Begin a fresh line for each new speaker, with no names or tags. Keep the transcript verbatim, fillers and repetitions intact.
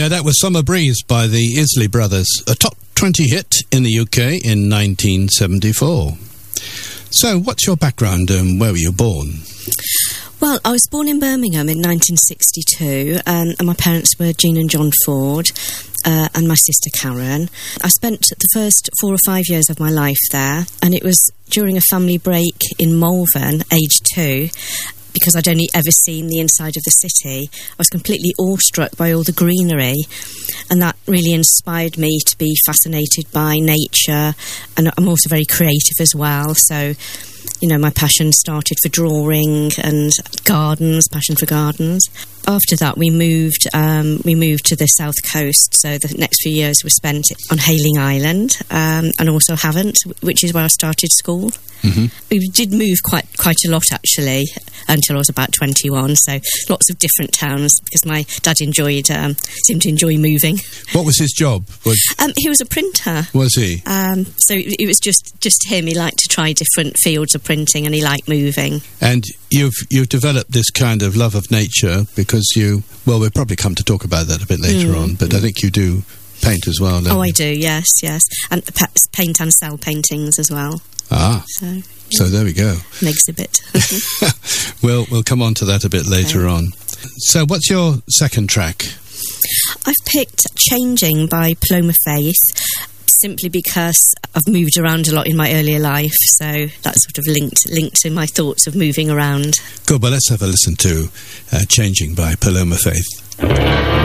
Yeah, that was Summer Breeze by the Isley Brothers, a top twenty hit in the U K in nineteen seventy-four. So, what's your background and where were you born?
Well, I was born in Birmingham in nineteen sixty-two, um, and my parents were Jean and John Ford, uh, and my sister Karen. I spent the first four or five years of my life there, and it was during a family break in Malvern, aged two, because I'd only ever seen the inside of the city. I was completely awestruck by all the greenery, and that really inspired me to be fascinated by nature, and I'm also very creative as well, so, you know, my passion started for drawing and gardens, passion for gardens. After that, we moved um, we moved to the south coast, so the next few years were spent on Hayling Island, um, and also Havant, which is where I started school. Mm-hmm. We did move quite quite a lot, actually, until I was about twenty-one, so lots of different towns, because my dad enjoyed, um, seemed to enjoy moving.
What was his job? Was
um, he was a printer.
Was he?
Um, so it, it was just, just him. He liked to try different fields of printing, and he liked moving.
And you've you've developed this kind of love of nature because you, well, we'll probably come to talk about that a bit later mm. on, but mm. I think you do paint as well, don't
Oh,
you?
I do, yes, yes. And pa- paint and sell paintings as well.
Ah,
so, yeah.
so there we go.
An exhibit.
We'll, we'll come on to that a bit later okay. on. So what's your second track?
I've picked Changing by Paloma Faith, simply because I've moved around a lot in my earlier life, so that's sort of linked linked to my thoughts of moving around.
Good, well, let's have a listen to uh, Changing by Paloma Faith.